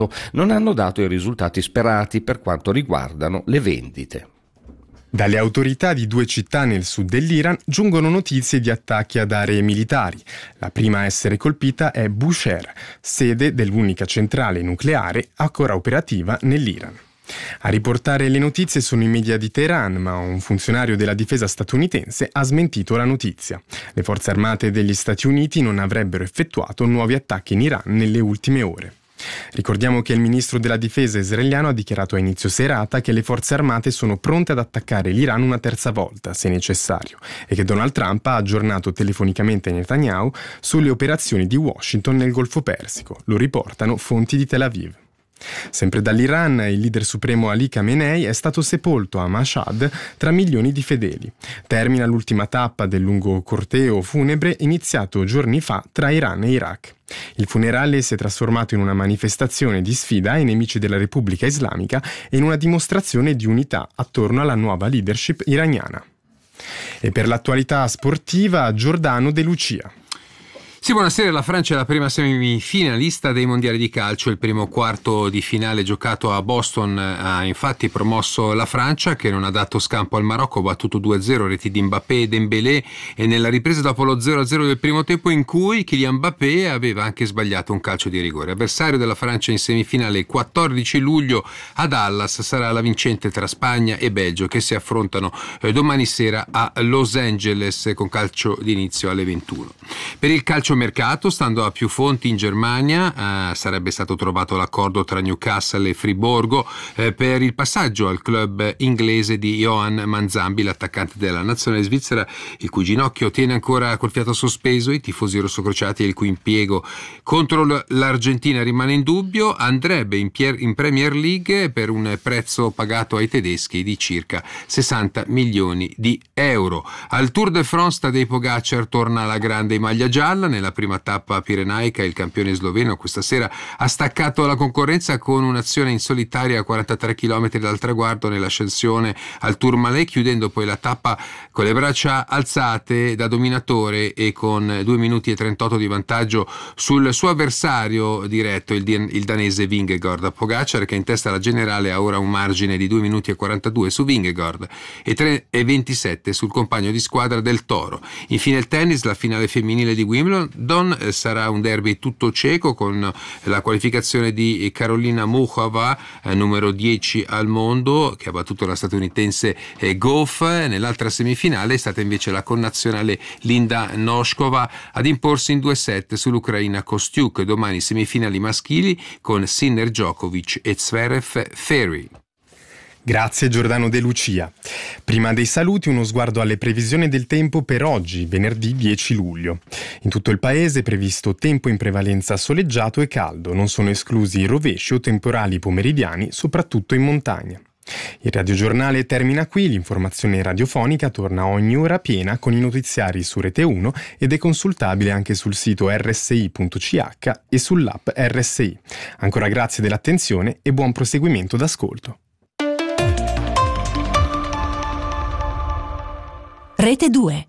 non hanno dato i risultati sperati per quanto riguardano le vendite. Dalle autorità di 2 città nel sud dell'Iran giungono notizie di attacchi ad aree militari. La prima a essere colpita è Bushehr, sede dell'unica centrale nucleare ancora operativa nell'Iran. A riportare le notizie sono i media di Teheran, ma un funzionario della difesa statunitense ha smentito la notizia. Le forze armate degli Stati Uniti non avrebbero effettuato nuovi attacchi in Iran nelle ultime ore. Ricordiamo che il ministro della difesa israeliano ha dichiarato a inizio serata che le forze armate sono pronte ad attaccare l'Iran una terza volta, se necessario, e che Donald Trump ha aggiornato telefonicamente Netanyahu sulle operazioni di Washington nel Golfo Persico. Lo riportano fonti di Tel Aviv. Sempre dall'Iran, il leader supremo Ali Khamenei è stato sepolto a Mashhad tra milioni di fedeli. Termina l'ultima tappa del lungo corteo funebre iniziato giorni fa tra Iran e Iraq. Il funerale si è trasformato in una manifestazione di sfida ai nemici della Repubblica Islamica e in una dimostrazione di unità attorno alla nuova leadership iraniana. E per l'attualità sportiva, Giordano De Lucia. Sì, buonasera. La Francia è la prima semifinalista dei mondiali di calcio. Il primo quarto di finale giocato a Boston ha infatti promosso la Francia, che non ha dato scampo al Marocco, battuto 2-0, reti di Mbappé e Dembélé, e nella ripresa dopo lo 0-0 del primo tempo in cui Kylian Mbappé aveva anche sbagliato un calcio di rigore. Avversario della Francia in semifinale il 14 luglio a Dallas sarà la vincente tra Spagna e Belgio, che si affrontano domani sera a Los Angeles con calcio d'inizio alle 21. Per il calcio mercato, stando a più fonti in Germania, sarebbe stato trovato l'accordo tra Newcastle e Friburgo per il passaggio al club inglese di Johan Manzambi, l'attaccante della nazionale svizzera, il cui ginocchio tiene ancora col fiato sospeso. I tifosi rossocrociati, il cui impiego contro l'Argentina rimane in dubbio, andrebbe in Premier League per un prezzo pagato ai tedeschi di circa 60 milioni di euro. Al Tour de France Tadej Pogačar torna alla grande in maglia gialla. Nella prima tappa pirenaica il campione sloveno questa sera ha staccato la concorrenza con un'azione in solitaria a 43 km dal traguardo nell'ascensione al Tourmalet, chiudendo poi la tappa con le braccia alzate da dominatore e con 2 minuti e 38 di vantaggio sul suo avversario diretto, il danese Vingegaard. Pogačar, che in testa alla generale, ha ora un margine di 2 minuti e 42 su Vingegaard e 3 e 27 sul compagno di squadra del Toro. Infine il tennis, la finale femminile di Wimbledon sarà un derby tutto cieco con la qualificazione di Karolina Muchova, numero 10 al mondo, che ha battuto la statunitense Gauff. Nell'altra semifinale è stata invece la connazionale Linda Noskova ad imporsi in 2-7 sull'Ucraina Kostyuk. Domani semifinali maschili con Sinner Djokovic e Zverev Ferry. Grazie Giordano De Lucia. Prima dei saluti, uno sguardo alle previsioni del tempo per oggi, venerdì 10 luglio. In tutto il paese è previsto tempo in prevalenza soleggiato e caldo, non sono esclusi rovesci o temporali pomeridiani, soprattutto in montagna. Il radiogiornale termina qui, l'informazione radiofonica torna ogni ora piena con i notiziari su Rete 1 ed è consultabile anche sul sito rsi.ch e sull'app RSI. Ancora grazie dell'attenzione e buon proseguimento d'ascolto. Rete 2.